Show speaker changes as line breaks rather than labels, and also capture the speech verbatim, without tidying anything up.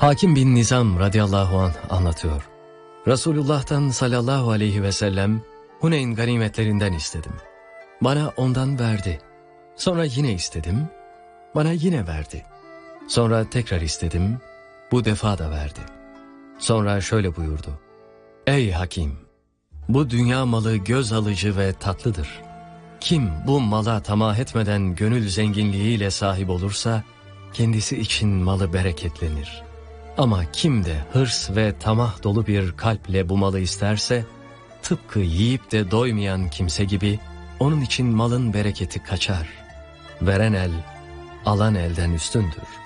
Hakim bin Nizam radıyallahu anh anlatıyor. Resulullah'tan sallallahu aleyhi ve sellem Huneyn ganimetlerinden istedim. Bana ondan verdi. Sonra yine istedim. Bana yine verdi. Sonra tekrar istedim. Bu defa da verdi. Sonra şöyle buyurdu. Ey hakim! Bu dünya malı göz alıcı ve tatlıdır. Kim bu mala tamah etmeden gönül zenginliğiyle sahip olursa, kendisi için malı bereketlenir. Ama kim de hırs ve tamah dolu bir kalple bu malı isterse, tıpkı yiyip de doymayan kimse gibi onun için malın bereketi kaçar. Veren el, alan elden üstündür.